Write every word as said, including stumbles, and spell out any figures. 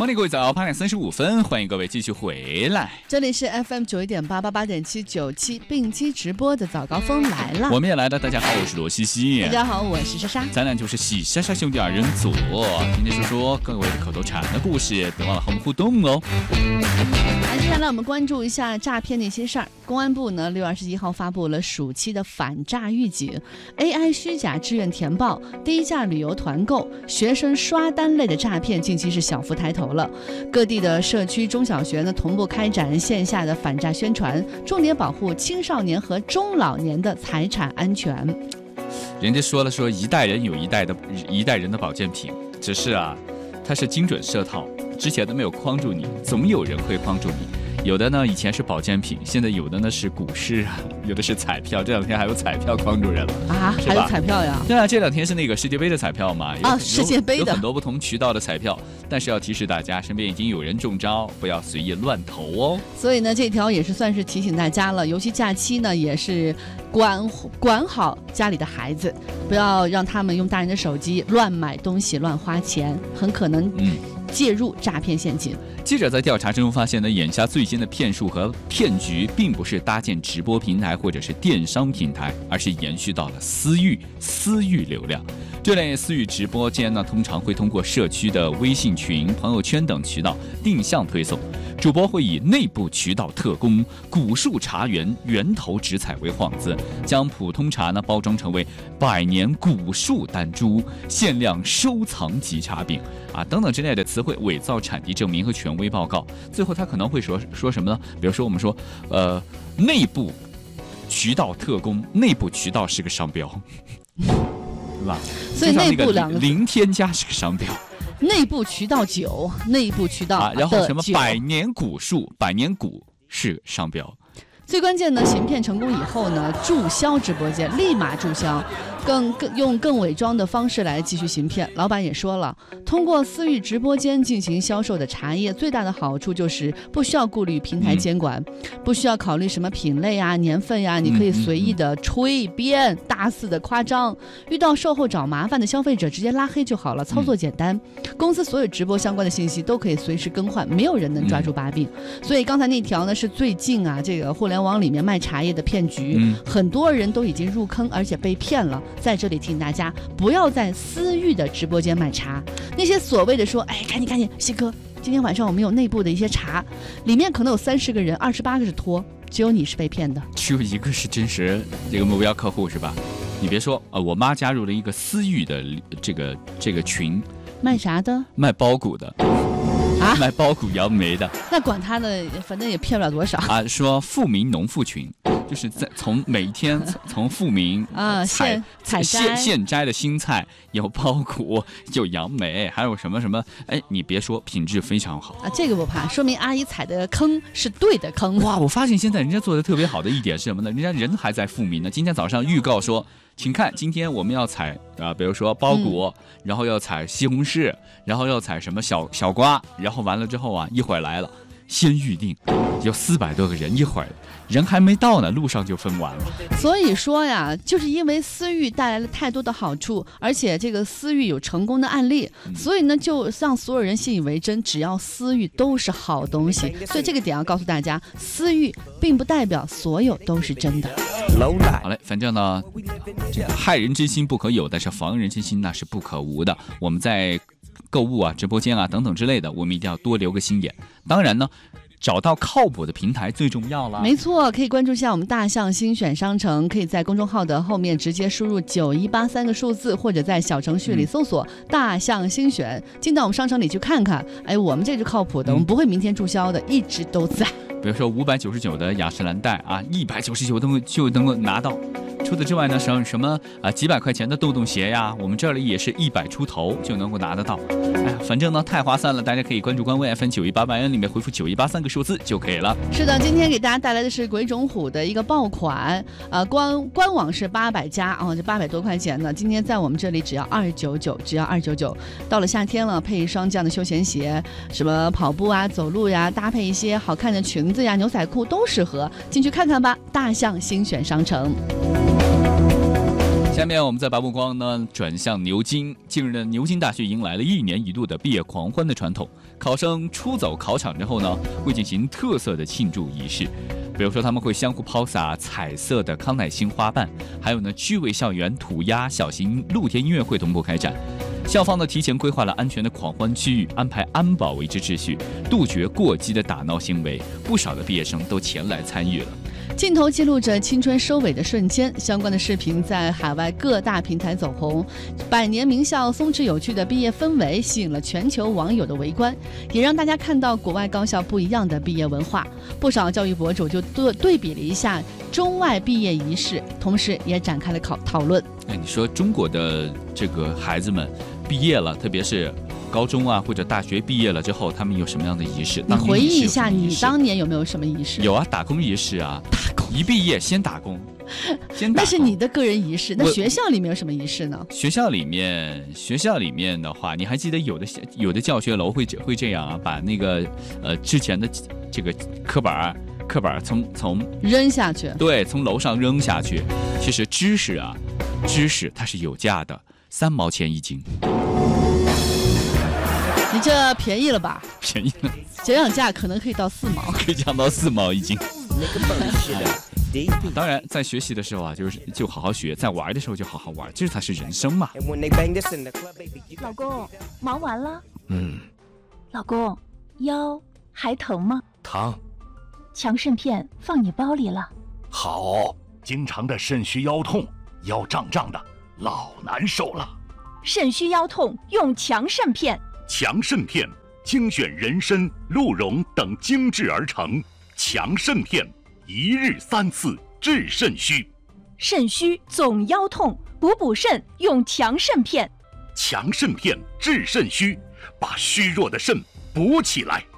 欢迎各位早八点三十五分，欢迎各位继续回来。 这里是 F M 九一点八八八点七九七并机直播的早高峰来了， 我们也来了。大家好，我是罗西西。 大家好，我是莎莎。 咱俩就是喜莎莎兄弟二人组，今天说说各位的口头禅的故事，别忘了和我们互动哦。 那接下来我们关注一下诈骗的一些事儿。公安部呢，六月二十一号发布了暑期的反诈预警 ，A I 虚假志愿填报、低价旅游团购、学生刷单类的诈骗近期是小幅抬头了。各地的社区中小学呢，同步开展线下的反诈宣传，重点保护青少年和中老年的财产安全。 人家说了说一代人有一代的一代人的保健品，只是啊，它是精准设套，之前都没有框住你，总有人会框住你。有的呢，以前是保健品，现在有的呢是股市啊，有的是彩票，这两天还有彩票框住人了啊，还有彩票呀？ 对啊，这两天是那个世界杯的彩票嘛， 啊，世界杯的有很多不同渠道的彩票，但是要提示大家，身边已经有人中招，不要随意乱投哦。 所以呢，这条也是算是提醒大家了，尤其假期呢，也是管管好家里的孩子，不要让他们用大人的手机乱买东西、乱花钱，很可能嗯。介入诈骗陷阱。 记者在调查中发现呢，眼下最新的骗术和骗局并不是搭建直播平台或者是电商平台，而是延续到了私域、私域流量。这类私域直播间呢，通常会通过社区的微信群、朋友圈等渠道定向推送。主播会以内部渠道特供、古树茶园源头植采为幌子，将普通茶呢包装成为百年古树丹珠、限量收藏级茶饼啊等等之类的词汇，伪造产地证明和权威报告。最后他可能会说说什么呢？比如说我们说，呃，内部渠道特供，内部渠道是个商标，对吧？ 所以内部两个零添加是个商标。 内部渠道酒，内部渠道的酒、啊、 然后什么百年古树，百年古是商标。 最关键的，行骗成功以后呢，注销直播间，立马注销，更更用更伪装的方式来继续行骗。老板也说了，通过私域直播间进行销售的茶叶，最大的好处就是不需要顾虑平台监管，嗯、不需要考虑什么品类啊、年份呀、啊，你可以随意的吹编、大肆的夸张。遇到售后找麻烦的消费者，直接拉黑就好了，操作简单。嗯、公司所有直播相关的信息都可以随时更换，没有人能抓住把柄。嗯、所以刚才那条呢，是最近啊，这个互联网里面卖茶叶的骗局，嗯、很多人都已经入坑，而且被骗了。在这里提醒大家，不要在私域的直播间买茶。那些所谓的说，哎，赶紧赶紧，西哥，今天晚上我们有内部的一些茶，里面可能有三十个人，二十八个是托，只有你是被骗的， 只有一个是真实这个目标客户，是吧？你别说，呃，我妈加入了一个私域的这个这个群， 卖啥的？ 卖包谷的。啊，卖包谷杨梅的， 那管他的，反正也骗不了多少啊。说富民农妇群，就是在从每一天从富民啊采采现现摘的新菜，有包谷，有杨梅，还有什么什么，哎，你别说，品质非常好啊。这个不怕，说明阿姨踩的坑是对的坑。 哇，我发现现在人家做的特别好的一点是什么呢？人家人还在富民呢。今天早上预告说，请看，今天我们要采啊，比如说包谷，嗯、然后要采西红柿，然后要采什么小小瓜，然后完了之后啊，一会儿来了，先预定，有四百多个人，一会儿人还没到呢，路上就分完了。 所以说呀，就是因为私域带来了太多的好处，而且这个私域有成功的案例，嗯、所以呢，就让所有人信以为真，只要私域都是好东西。所以这个点要告诉大家，私域并不代表所有都是真的。 好嘞，反正呢，这个害人之心不可有，但是防人之心那是不可无的。我们在购物啊、直播间啊等等之类的，我们一定要多留个心眼。当然呢，找到靠谱的平台最重要了。 没错，可以关注一下我们大象精选商城，可以在公众号的后面直接输入九一八三个数字，或者在小程序里搜索大象精选，进到我们商城里去看看。哎，我们这是靠谱的，我们不会明天注销的，一直都在。 比如说五百九十九的雅诗兰黛啊，一百九十九都就能够拿到。除此之外呢，什什么啊几百块钱的洞洞鞋呀，我们这里也是一百出头就能够拿得到。哎呀，反正呢太划算了，大家可以关注官微 F M 九一八八 N 里面回复九一八三个数字就可以了。 是的，今天给大家带来的是鬼冢虎的一个爆款，呃，官官网是八百加啊、哦，这八百多块钱呢，今天在我们这里只要二九九，只要二九九。到了夏天了，配一双这样的休闲鞋，什么跑步啊、走路呀，搭配一些好看的裙子呀、牛仔裤都适合，进去看看吧。大象精选商城。 下面我们再把目光呢转向牛津。近日呢，牛津大学迎来了一年一度的毕业狂欢的传统。考生出走考场之后呢，会进行特色的庆祝仪式，比如说他们会相互抛洒彩色的康乃馨花瓣，还有呢趣味校园涂鸦小型露天音乐会同步开展。校方呢提前规划了安全的狂欢区域，安排安保维持秩序，杜绝过激的打闹行为。不少的毕业生都前来参与了。 镜头记录着青春收尾的瞬间，相关的视频在海外各大平台走红。百年名校松弛有趣的毕业氛围吸引了全球网友的围观，也让大家看到国外高校不一样的毕业文化。不少教育博主就对对比了一下中外毕业仪式，同时也展开了讨讨论。 哎，你说中国的这个孩子们毕业了，特别是高中啊或者大学毕业了之后，他们有什么样的仪式？ 你回忆一下，你当年有没有什么仪式？ 有啊，打工仪式啊，打工一毕业先打工，先打工。 那是你的个人仪式。那学校里面有什么仪式呢？ 学校里面，学校里面的话，你还记得有的有的教学楼会会这样啊，把那个呃之前的这个课本课本从从扔下去， 对，从楼上扔下去。其实知识啊，知识它是有价的，三毛钱一斤。 你这便宜了吧？ 便宜了， 减养价可能可以到四毛， 可以降到四毛一斤。当然，在学习的时候啊，就是就好好学；在玩的时候就好好玩，这才是人生嘛。 老公，忙完了？ 嗯。 老公，腰还疼吗？ 疼。 强肾片放你包里了。 好，经常的肾虚腰痛，腰胀胀的，老难受了。 肾虚腰痛用强肾片。 强肾片精选人参、鹿茸等精制而成，强肾片一日三次治肾虚。 肾虚总腰痛，补补肾用强肾片。 强肾片治肾虚，把虚弱的肾补起来。